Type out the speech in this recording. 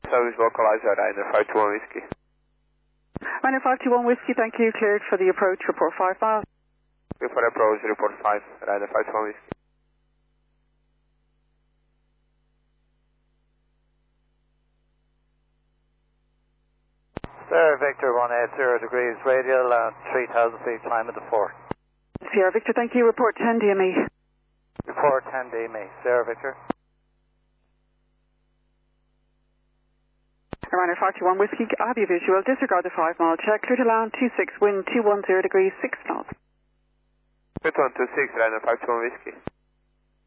Service localizer, Ryder 521 Whiskey. Ryder 521 Whiskey, thank you. Cleared for the approach, report 5 miles. Clear for approach, report 5, Ryder 521 Whiskey. Sir, Victor 180 degrees radial and 3,000 feet climb at the fort. Sierra Victor, thank you. Report 10 DME. Report 10 DME. Sierra Victor. Ryder 521 Whiskey, I have your visual. Disregard the 5 mile check. Clear to land 26, wind 210 degrees, 6 knots. 126, Ryder 521 Whiskey.